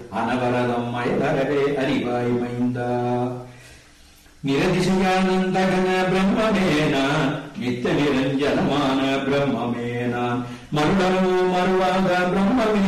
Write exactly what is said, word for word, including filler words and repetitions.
அனவரதம் அயலறவே அறிவாய் மைந்தா. நிரதிசயானந்தகன பிரம்மமேனான் நித்த நிரஞ்சனமான பிரம்மமேனான் மருளனோ மருவாத பிரம்மமே